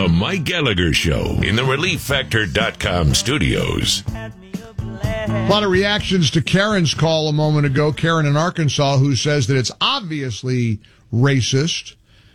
Mike Gallagher Show in the ReliefFactor.com studios. A lot of reactions to Karen's call a moment ago, Karen in Arkansas, who says that it's obviously racist